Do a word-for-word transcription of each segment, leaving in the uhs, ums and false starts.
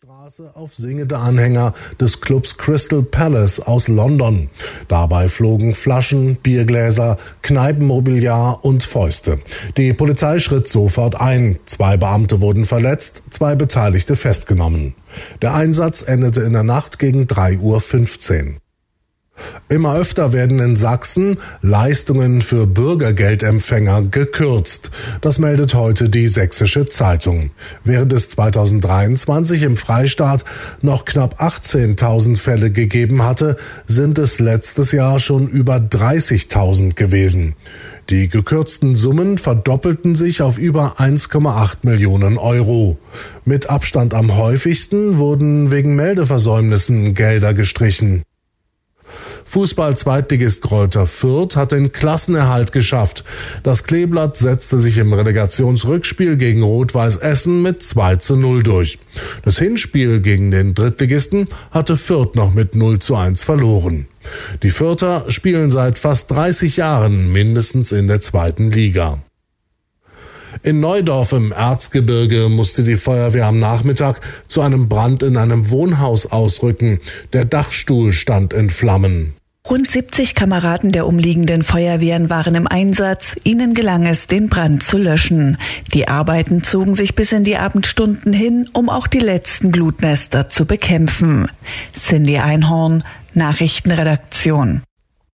Straße auf singende Anhänger des Clubs Crystal Palace aus London. Dabei flogen Flaschen, Biergläser, Kneipenmobiliar und Fäuste. Die Polizei schritt sofort ein. Zwei Beamte wurden verletzt, zwei Beteiligte festgenommen. Der Einsatz endete in der Nacht gegen drei Uhr fünfzehn. Immer öfter werden in Sachsen Leistungen für Bürgergeldempfänger gekürzt. Das meldet heute die Sächsische Zeitung. Während es zweitausenddreiundzwanzig im Freistaat noch knapp achtzehntausend Fälle gegeben hatte, sind es letztes Jahr schon über dreißigtausend gewesen. Die gekürzten Summen verdoppelten sich auf über eins Komma acht Millionen Euro. Mit Abstand am häufigsten wurden wegen Meldeversäumnissen Gelder gestrichen. Fußball-Zweitligist Greuther Fürth hat den Klassenerhalt geschafft. Das Kleeblatt setzte sich im Relegationsrückspiel gegen Rot-Weiß Essen mit zwei zu null durch. Das Hinspiel gegen den Drittligisten hatte Fürth noch mit null zu eins verloren. Die Fürther spielen seit fast dreißig Jahren mindestens in der zweiten Liga. In Neudorf im Erzgebirge musste die Feuerwehr am Nachmittag zu einem Brand in einem Wohnhaus ausrücken. Der Dachstuhl stand in Flammen. Rund siebzig Kameraden der umliegenden Feuerwehren waren im Einsatz. Ihnen gelang es, den Brand zu löschen. Die Arbeiten zogen sich bis in die Abendstunden hin, um auch die letzten Glutnester zu bekämpfen. Cindy Einhorn, Nachrichtenredaktion.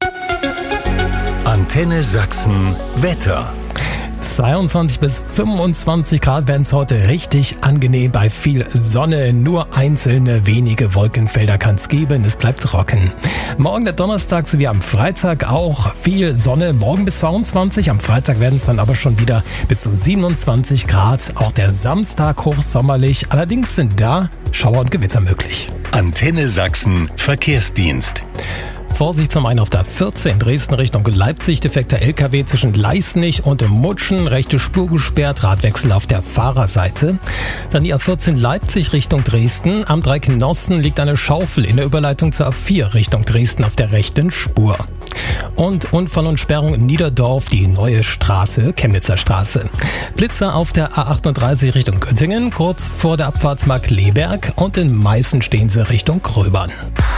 Antenne Sachsen Wetter. zweiundzwanzig bis fünfundzwanzig Grad werden es heute richtig angenehm bei viel Sonne. Nur einzelne wenige Wolkenfelder kann es geben. Es bleibt trocken. Morgen der Donnerstag sowie am Freitag auch viel Sonne. Morgen bis zweiundzwanzig. Am Freitag werden es dann aber schon wieder bis zu siebenundzwanzig Grad. Auch der Samstag hochsommerlich. Allerdings sind da Schauer und Gewitter möglich. Antenne Sachsen Verkehrsdienst. Vorsicht zum einen auf der vierzehn Dresden Richtung Leipzig, defekter L K W zwischen Leisnig und Mutschen, rechte Spur gesperrt, Radwechsel auf der Fahrerseite. Dann die A vierzehn Leipzig Richtung Dresden, am Dreiknossen liegt eine Schaufel in der Überleitung zur A vier Richtung Dresden auf der rechten Spur. Und Unfall und Sperrung in Niederdorf, die neue Straße, Chemnitzer Straße. Blitzer auf der A achtunddreißig Richtung Göttingen, kurz vor der Abfahrt Markkleeberg, und in Meißen stehen sie Richtung Gröbern.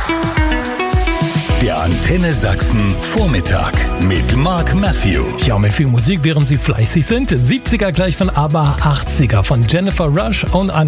Der Antenne Sachsen Vormittag mit Mark Matthew. Ja, mit viel Musik, während Sie fleißig sind. siebziger gleich von ABBA, achtziger von Jennifer Rush und eine